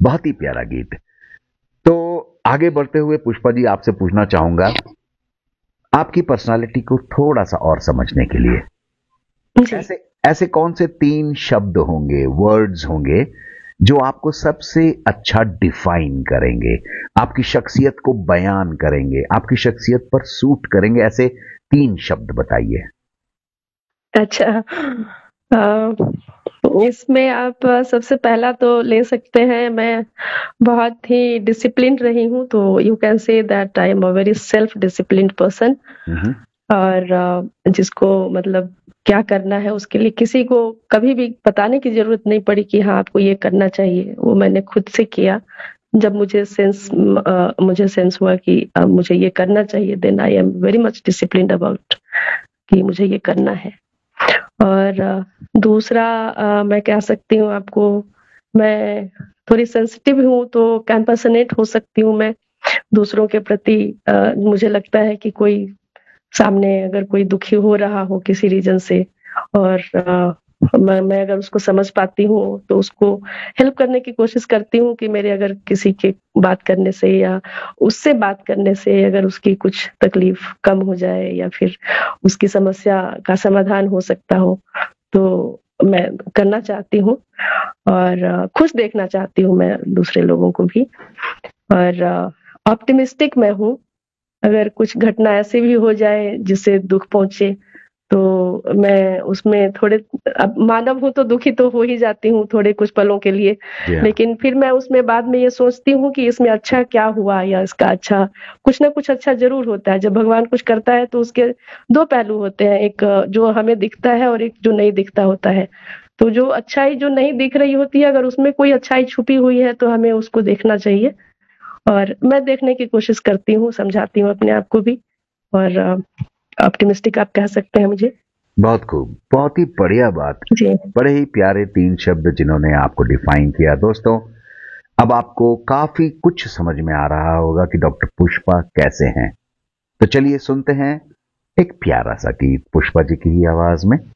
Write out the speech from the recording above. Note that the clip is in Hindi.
बहुत ही प्यारा गीत। तो आगे बढ़ते हुए पुष्पा जी आपसे पूछना चाहूंगा, आपकी पर्सनालिटी को थोड़ा सा और समझने के लिए जी। ऐसे ऐसे कौन से 3 शब्द होंगे, वर्ड्स होंगे जो आपको सबसे अच्छा डिफाइन करेंगे, आपकी शख्सियत को बयान करेंगे, आपकी शख्सियत पर सूट करेंगे, ऐसे 3 शब्द बताइए। अच्छा। इसमें आप सबसे पहला तो ले सकते हैं, मैं बहुत ही डिसिप्लिन्ड रही हूँ, तो you can say that I am a very self disciplined person. हम्म। और जिसको मतलब क्या करना है उसके लिए किसी को कभी भी बताने की ज़रूरत नहीं पड़ी कि हाँ, आपको ये करना चाहिए, वो मैंने खुद से किया। जब मुझे सेंस हुआ कि मुझे ये करना चाहिए, then I am very much disciplined about कि मुझे ये करना है। और दूसरा मैं कह सकती हूँ आपको, मैं थोड़ी सेंसिटिव हूँ, तो कंपैशनेट हो सकती हूँ मैं दूसरों के प्रति। मुझे लगता है कि कोई सामने अगर कोई दुखी हो रहा हो किसी रीज़न से, और मैं अगर उसको समझ पाती हूँ तो उसको हेल्प करने की कोशिश करती हूँ कि मेरे अगर किसी के बात करने से या उससे बात करने से अगर उसकी कुछ तकलीफ कम हो जाए या फिर उसकी समस्या का समाधान हो सकता हो, तो मैं करना चाहती हूँ। और खुश देखना चाहती हूँ मैं दूसरे लोगों को भी। और ऑप्टिमिस्टिक मैं हूँ। अगर कुछ घटना ऐसी भी हो जाए जिससे दुःख पहुँचे, तो मैं उसमें थोड़े, अब मानव हूँ तो दुखी तो हो ही जाती हूँ थोड़े कुछ पलों के लिए, जी हाँ। लेकिन फिर मैं उसमें बाद में ये सोचती हूँ कि इसमें अच्छा क्या हुआ, या इसका अच्छा कुछ ना कुछ अच्छा ज़रूर होता है। जब भगवान कुछ करता है तो उसके 2 पहलू होते हैं, एक जो हमें दिखता है और एक जो नहीं दिखता होता है। तो जो अच्छाई जो नहीं दिख रही होती है, अगर उसमें कोई अच्छाई छुपी हुई है तो हमें उसको देखना चाहिए। और मैं देखने की कोशिश करती हूँ, समझाती हूँ अपने आप को भी। और ऑप्टिमिस्टिक आप कह सकते हैं मुझे। बहुत खूब, बहुत ही बढ़िया बात। जी। बड़े ही प्यारे 3 शब्द जिन्होंने आपको डिफाइन किया। दोस्तों, अब आपको काफी कुछ समझ में आ रहा होगा कि डॉक्टर पुष्पा कैसे हैं। तो चलिए सुनते हैं एक प्यारा सा गीत पुष्पा जी की ही आवाज में।